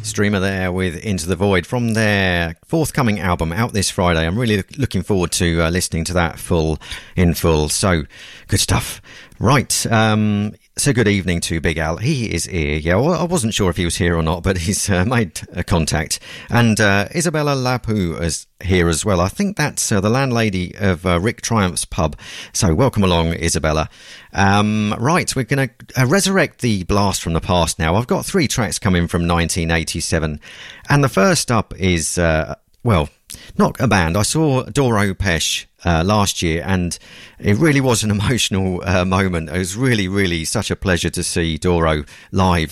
Streamer there with Into the Void from their forthcoming album out this Friday. I'm really looking forward to listening to that in full. So, good stuff. Right, so good evening to Big Al. He is here. Yeah, well, I wasn't sure if he was here or not, but he's made a contact. And Isabella Lapu is here as well. I think that's the landlady of Rick Triumph's pub. So welcome along, Isabella. Right, we're going to resurrect the blast from the past now. I've got 3 tracks coming from 1987. And the first up is, well, not a band. I saw Doro Pesh last year, and it really was an emotional moment. It was really, really such a pleasure to see Doro live